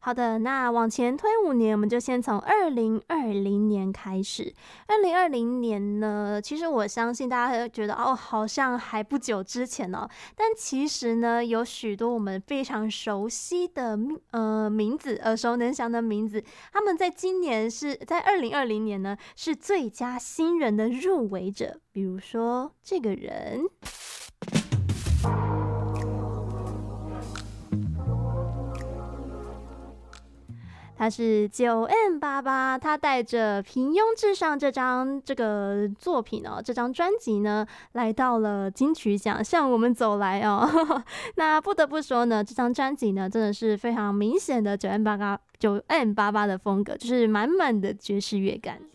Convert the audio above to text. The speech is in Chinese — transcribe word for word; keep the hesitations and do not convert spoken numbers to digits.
好的，那往前推五年，我们就先从二零二零年开始。二零二零年呢，其实我相信大家会觉得哦，好像还不久之前哦，但其实呢，有许多我们非常熟悉的呃名字，耳熟能详的名字，他们在今年是在二零二零年呢，是最佳新人的入围者。比如说这个人。他是 九 M 八八，他带着《平庸至上》这张这个作品哦，这张专辑呢，来到了金曲奖，向我们走来哦。那不得不说呢，这张专辑呢，真的是非常明显的 九 M 八八九 M 八八的风格，就是满满的爵士乐感。